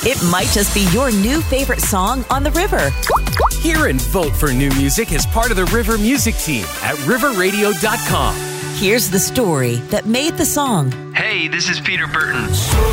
It might just be your new favorite song on the river. Hear and vote for new music as part of the River Music Team at riverradio.com. Here's the story that made the song. Hey, this is Peter Burton.